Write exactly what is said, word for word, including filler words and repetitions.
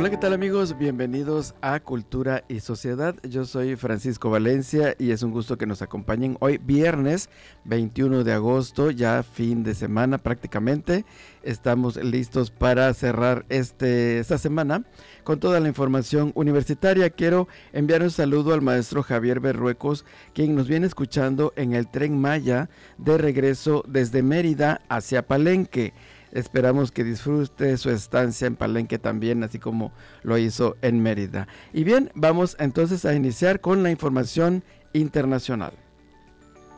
Hola, ¿qué tal amigos? Bienvenidos a Cultura y Sociedad. Yo soy Francisco Valencia y es un gusto que nos acompañen hoy viernes veintiuno de agosto, ya fin de semana prácticamente. Estamos listos para cerrar este, esta semana con toda la información universitaria. Quiero enviar un saludo al maestro Javier Berruecos, quien nos viene escuchando en el Tren Maya de regreso desde Mérida hacia Palenque. Esperamos que disfrute su estancia en Palenque también, así como lo hizo en Mérida. Y bien, vamos entonces a iniciar con la información internacional.